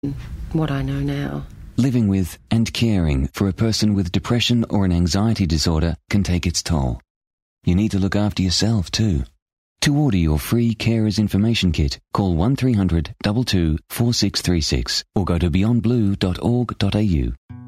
what I know now. Living with and caring for a person with depression or an anxiety disorder can take its toll. You need to look after yourself too. To order your free Carers Information Kit, call 1300 22 4636 or go to beyondblue.org.au.